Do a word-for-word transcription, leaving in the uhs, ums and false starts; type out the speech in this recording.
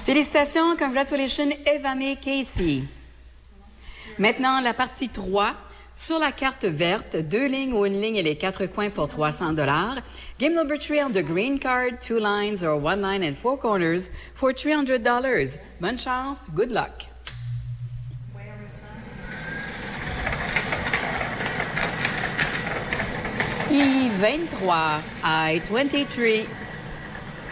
Félicitations, congratulations, Evame Casey. Maintenant, la partie trois. Sur la carte verte, deux lignes ou une ligne et les quatre coins pour trois cents dollars. Game number three on the green card, two lines or one line and four corners for three hundred dollars. Bonne chance, good luck. I vingt-trois, I twenty-three.